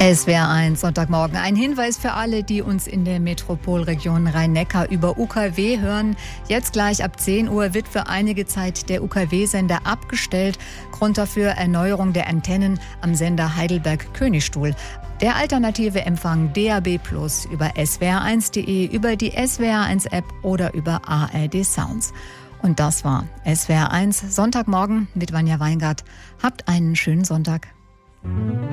SWR1 Sonntagmorgen. Ein Hinweis für alle, die uns in der Metropolregion Rhein-Neckar über UKW hören. Jetzt gleich ab 10 Uhr wird für einige Zeit der UKW-Sender abgestellt. Grund dafür Erneuerung der Antennen am Sender Heidelberg-Königstuhl. Der alternative Empfang DAB+ über swr1.de, über die SWR1-App oder über ARD Sounds. Und das war SWR1 Sonntagmorgen mit Vanja Weingart. Habt einen schönen Sonntag.